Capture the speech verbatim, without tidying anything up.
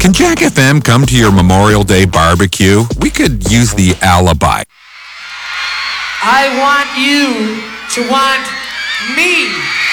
Can Jack F M come to your Memorial Day barbecue? We could use the alibi. I want you to want me.